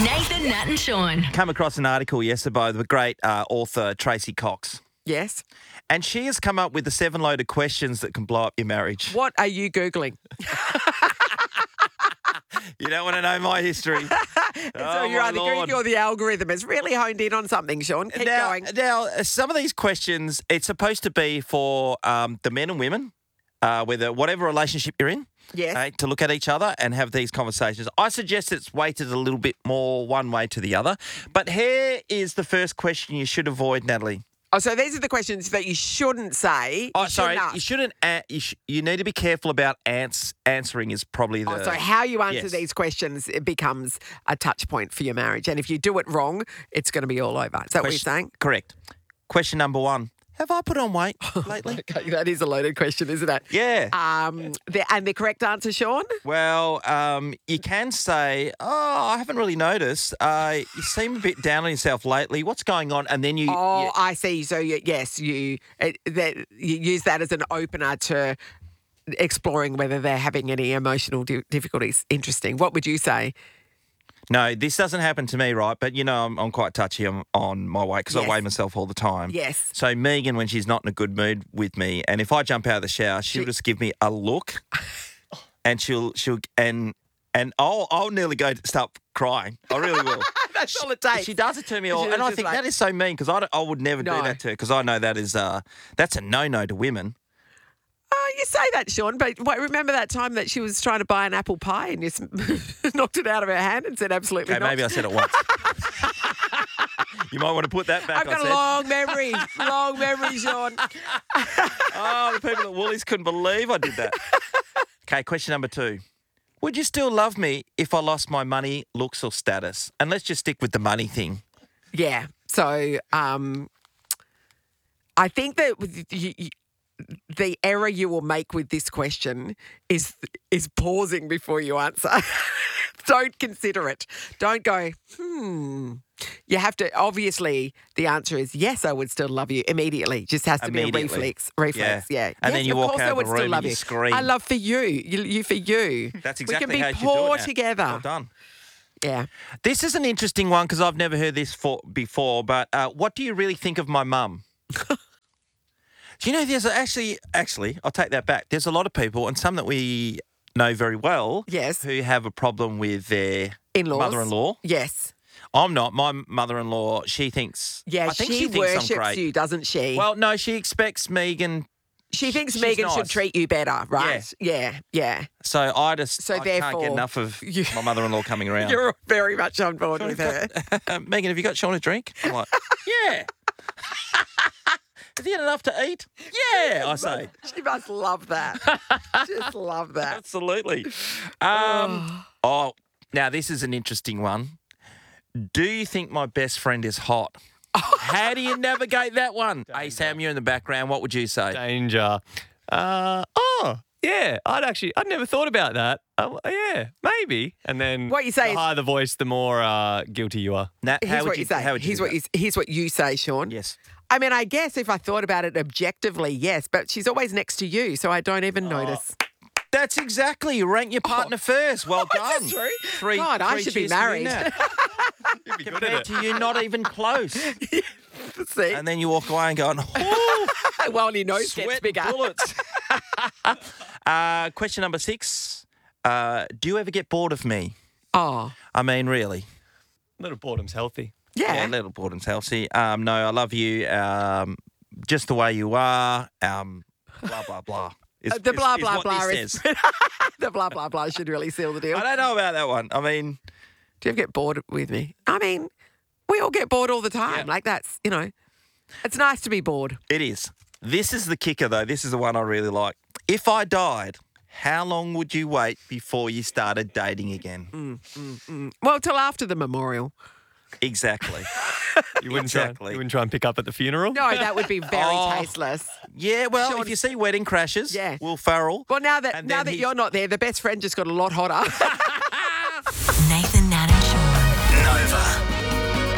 Nathan, Nat and Sean. Come across an article yesterday by the great author Tracy Cox. Yes. And she has come up with the 7 loaded questions that can blow up your marriage. What are you Googling? You don't want to know my history. So you're either Googling or the algorithm has really honed in on something, Sean. Keep going. Now, some of these questions, it's supposed to be for the men and women, whatever relationship you're in. Yes. To look at each other and have these conversations. I suggest it's weighted a little bit more one way to the other. But here is the first question you should avoid, Natalie. Oh, so these are the questions that you shouldn't say. Oh, you sorry. shouldn't ask. You shouldn't. You need to be careful about answering. Is probably the. So how you answer Yes. these questions, it becomes a touch point for your marriage. And if you do it wrong, it's going to be all over. Is that what you're saying? Correct. Question number 1. Have I put on weight lately? Okay, that is a loaded question, isn't it? Yeah. And the correct answer, Sean? Well, you can say, "Oh, I haven't really noticed. You seem a bit down on yourself lately. What's going on?" And then you. Oh, I see. So you use that as an opener to exploring whether they're having any emotional difficulties. Interesting. What would you say? No, this doesn't happen to me, right? But, I'm quite touchy on my weight because Yes. I weigh myself all the time. Yes. So Megan, when she's not in a good mood with me, and if I jump out of the shower, she'll just give me a look, and I'll nearly go to start crying. I really will. That's all it takes. She does it to me all, She's and I just think like- that is so mean because I would never do No. that to her because I know that's a no to women. Oh, you say that, Sean, but remember that time that she was trying to buy an apple pie and you knocked it out of her hand and said absolutely Okay, not? maybe I said it once. You might want to put that back. I've got I a said. long memory, Sean. Oh, the people at Woolies couldn't believe I did that. Okay, question number 2. Would you still love me if I lost my money, looks, or status? And let's just stick with the money thing. Yeah. So I think that the error you will make with this question is pausing before you answer. Don't consider it. Don't go, You have to, obviously, the answer is yes, I would still love you immediately. Just has to be a Immediately. reflex. Yeah. And then you walk of course out I of would the still room love and you you. scream. I love for you. You for you. That's exactly we can how be you should do it poor now. together. Well done. Yeah. This is an interesting one because I've never heard this before, but what do you really think of my mum? Do you know there's actually, I'll take that back. There's a lot of people, and some that we know very well, Yes. who have a problem with their In-laws. mother-in-law. Yes. I'm not. My mother-in-law, she thinks, Yeah, I think she she thinks I'm worships great. you, doesn't she? Well, no, she expects Megan. she thinks she's Megan should nice. treat you better, right? Yeah. So I can't therefore, get enough of you- my mother-in-law coming around. You're very much on board with her. Megan, have you got Sean a drink? I'm like, yeah. Have you had enough to eat? Yeah, I say. She must love that. Just love that. Absolutely. Now this is an interesting one. Do you think my best friend is hot? How do you navigate that one? Hey, Sam, you're in the background. What would you say? Danger. Yeah. I'd never thought about that. Yeah, maybe. And then What you say the is- higher the voice, the more guilty you are. Nat, Here's what you say. How would you Here's do what that? here's what you say, Sean. Yes. I mean, I guess if I thought about it objectively, yes, but she's always next to you, so I don't even notice. That's exactly. You rank your partner first. Well done. Is that true? Three, God, I three should be cheers for you, married. Nat. Compared to you, not even close. See? And then you walk away and going, oh, Well, your nose gets sweat bigger. bullets. Question number 6. Do you ever get bored of me? Oh, I mean, really? Little boredom's healthy. yeah. Little boredom's healthy. No, I love you. Just the way you are. Blah, blah, blah. The blah, blah, what blah this is- says. The blah, blah, blah should really seal the deal. I don't know about that one. I mean, Do you ever get bored with me? I mean, we all get bored all the time. Yeah. Like that's, it's nice to be bored. it is. This is the kicker, though. This is the one I really like. If I died, how long would you wait before you started dating again? Well, till after the memorial. Exactly. You wouldn't Exactly. try and pick up at the funeral? No, that would be very Oh. tasteless. Yeah, well, Sean- if you see Wedding Crashers, Yeah. Will Ferrell. Well, now And that then now that he's- you're not there, the best friend just got a lot hotter.